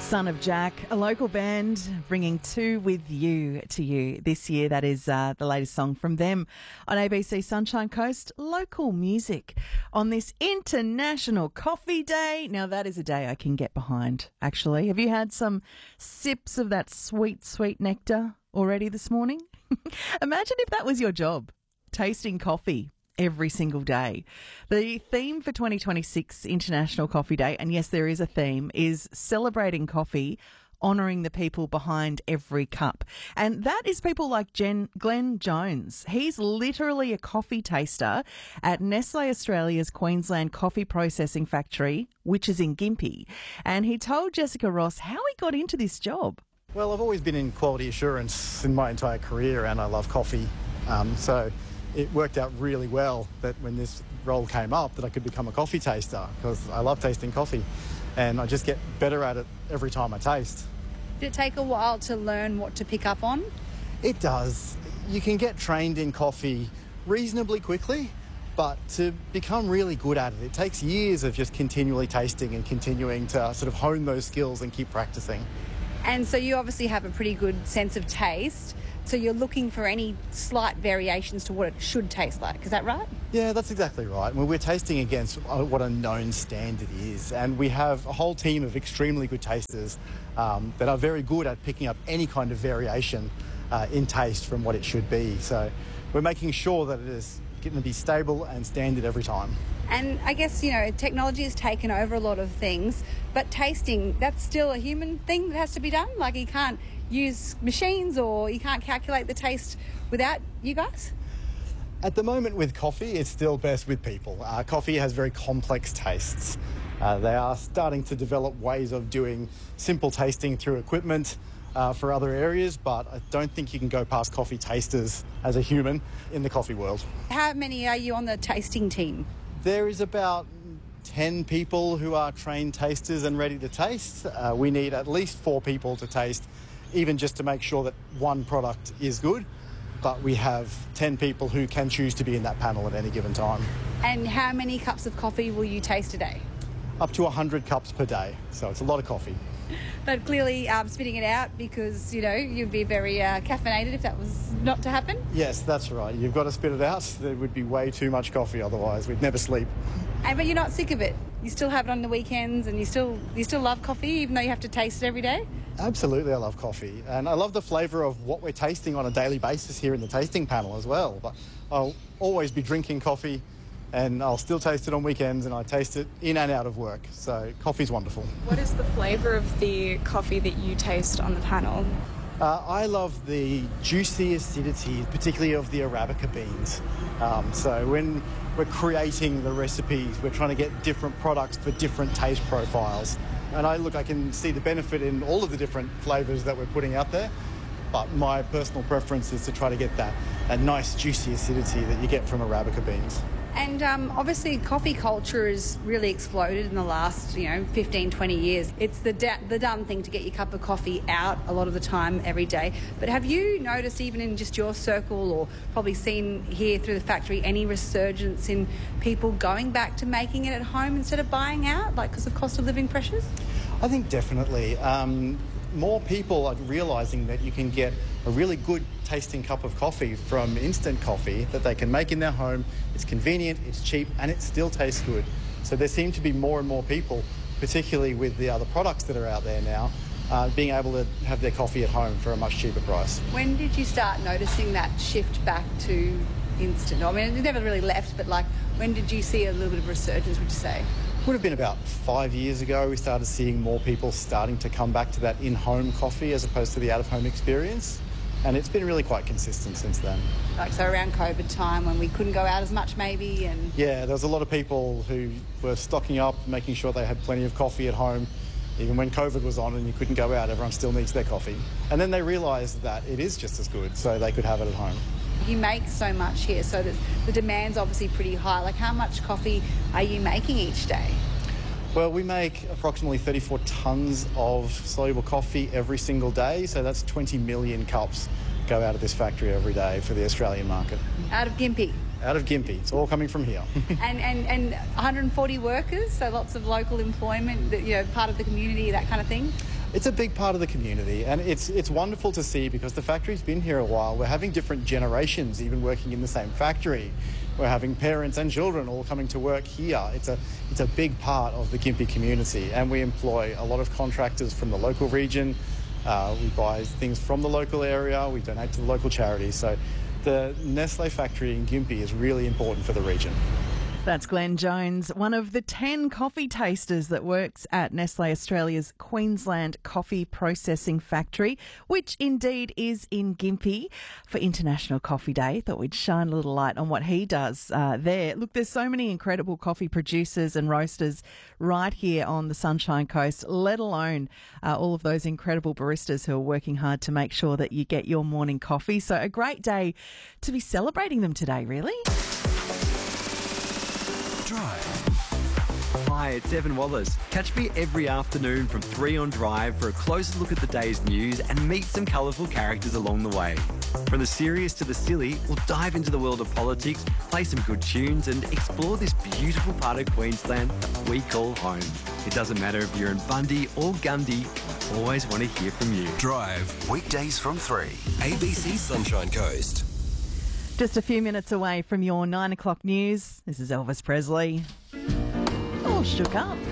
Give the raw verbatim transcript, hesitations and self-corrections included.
Son of Jack, a local band bringing Two With You to you this year. That is uh, the latest song from them on A B C Sunshine Coast. Local music on this International Coffee Day. Now, that is a day I can get behind, actually. Have you had some sips of that sweet, sweet nectar already this morning? Imagine if that was your job, tasting coffee every single day. The theme for twenty twenty-six International Coffee Day, and yes, there is a theme, is celebrating coffee, honouring the people behind every cup. And that is people like Jen, Glenn Jones. He's literally a coffee taster at Nestle Australia's Queensland Coffee Processing Factory, which is in Gympie. And he told Jessica Ross how he got into this job. Well, I've always been in quality assurance in my entire career, and I love coffee. Um, so it worked out really well that when this role came up that I could become a coffee taster, because I love tasting coffee and I just get better at it every time I taste. Did it take a while to learn what to pick up on? It does. You can get trained in coffee reasonably quickly, but to become really good at it, it takes years of just continually tasting and continuing to sort of hone those skills and keep practicing. And so you obviously have a pretty good sense of taste. So you're looking for any slight variations to what it should taste like. Is that right? Yeah, that's exactly right. Well, we're tasting against what a known standard is, and we have a whole team of extremely good tasters um, that are very good at picking up any kind of variation uh, in taste from what it should be. So we're making sure that it is going to be stable and standard every time. And I guess, you know, technology has taken over a lot of things, but tasting, that's still a human thing that has to be done? Like, you can't use machines or you can't calculate the taste without you guys? At the moment with coffee, it's still best with people. Uh, coffee has very complex tastes. Uh, they are starting to develop ways of doing simple tasting through equipment uh, for other areas, but I don't think you can go past coffee tasters as a human in the coffee world. How many are you on the tasting team? There is about ten people who are trained tasters and ready to taste. Uh, we need at least four people to taste, even just to make sure that one product is good. But we have ten people who can choose to be in that panel at any given time. And how many cups of coffee will you taste a day? Up to one hundred cups per day, so it's a lot of coffee. But clearly um, spitting it out because, you know, you'd be very uh, caffeinated if that was not to happen. Yes, that's right. You've got to spit it out. There would be way too much coffee otherwise. We'd never sleep. And but you're not sick of it. You still have it on the weekends and you still you still love coffee even though you have to taste it every day? Absolutely, I love coffee. And I love the flavour of what we're tasting on a daily basis here in the tasting panel as well. But I'll always be drinking coffee and I'll still taste it on weekends, and I taste it in and out of work. So coffee's wonderful. What is the flavour of the coffee that you taste on the panel? Uh, I love the juicy acidity, particularly of the Arabica beans. Um, so when we're creating the recipes, we're trying to get different products for different taste profiles. And I look, I can see the benefit in all of the different flavours that we're putting out there. But my personal preference is to try to get that, that nice juicy acidity that you get from Arabica beans. And um, obviously coffee culture has really exploded in the last, you know, fifteen, twenty years. It's the, da- the done thing to get your cup of coffee out a lot of the time every day. But have you noticed, even in just your circle or probably seen here through the factory, any resurgence in people going back to making it at home instead of buying out, like because of cost of living pressures? I think definitely. Um, more people are realising that you can get a really good tasting cup of coffee from instant coffee that they can make in their home. It's convenient, it's cheap, and it still tastes good. So there seem to be more and more people, particularly with the other products that are out there now, uh, being able to have their coffee at home for a much cheaper price. When did you start noticing that shift back to instant? I mean, it never really left, but like, when did you see a little bit of resurgence, would you say? Would have been about five years ago we started seeing more people starting to come back to that in-home coffee as opposed to the out-of-home experience. And it's been really quite consistent since then. Like, so around COVID time when we couldn't go out as much maybe and... Yeah, there was a lot of people who were stocking up, making sure they had plenty of coffee at home. Even when COVID was on and you couldn't go out, everyone still needs their coffee. And then they realised that it is just as good, so they could have it at home. You make so much here, so that the demand's obviously pretty high. Like, how much coffee are you making each day? Well, we make approximately thirty-four tonnes of soluble coffee every single day, so that's twenty million cups go out of this factory every day for the Australian market. Out of Gympie? Out of Gympie. It's all coming from here. and, and, and one hundred forty workers, so lots of local employment, you know, part of the community, that kind of thing? it's a big part of the community, and it's it's wonderful to see because the factory's been here a while. We're having different generations even working in the same factory. We're having parents and children all coming to work here. It's a it's a big part of the Gympie community, and we employ a lot of contractors from the local region. Uh, we buy things from the local area. We donate to the local charities. So the Nestle factory in Gympie is really important for the region. That's Glenn Jones, one of the ten coffee tasters that works at Nestle Australia's Queensland Coffee Processing Factory, which indeed is in Gympie. For International Coffee Day, thought we'd shine a little light on what he does uh, there. Look, there's so many incredible coffee producers and roasters right here on the Sunshine Coast, let alone uh, all of those incredible baristas who are working hard to make sure that you get your morning coffee. So a great day to be celebrating them today, really. Drive. Hi, it's Evan Wallace. Catch me every afternoon from three on Drive for a closer look at the day's news and meet some colourful characters along the way. From the serious to the silly, we'll dive into the world of politics, play some good tunes and explore this beautiful part of Queensland that we call home. It doesn't matter if you're in Bundy or Gundy, I always want to hear from you. Drive, weekdays from three. A B C Sunshine Coast. Just a few minutes away from your nine o'clock news. This is Elvis Presley. All shook up.